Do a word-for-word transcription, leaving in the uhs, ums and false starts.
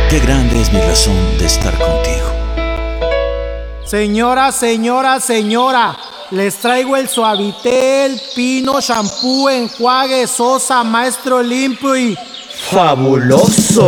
Qué grande es mi razón de estar contigo. Señora, señora, señora, les traigo el Suavitel, Pino, shampoo, enjuague, sosa, maestro limpio y... ¡fabuloso!